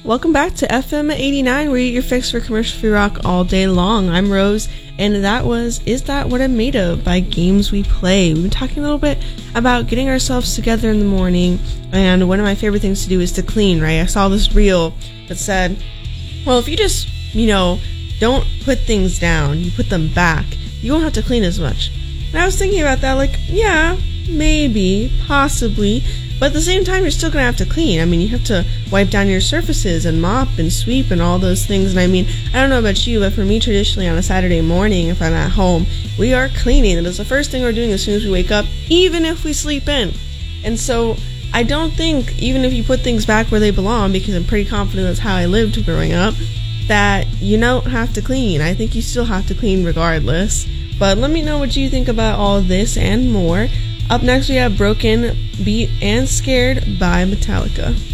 Welcome back to FM 89, where you get your fix for commercial-free rock all day long. I'm Rose, and that was Is That What I'm Made Of by Games We Play. We've been talking a little bit about getting ourselves together in the morning, and one of my favorite things to do is to clean, right? I saw this reel that said, well, if you just, don't put things down, you put them back, you won't have to clean as much. And I was thinking about that, like, yeah, maybe, possibly, but at the same time, you're still going to have to clean. I mean, you have to wipe down your surfaces and mop and sweep and all those things. And I mean, I don't know about you, but for me, traditionally on a Saturday morning, if I'm at home, we are cleaning. That is the first thing we're doing as soon as we wake up, even if we sleep in. And so I don't think, even if you put things back where they belong, because I'm pretty confident that's how I lived growing up, that you don't have to clean. I think you still have to clean regardless. But let me know what you think about all this and more. Up next, we have Broken Beat and Scared by Metallica.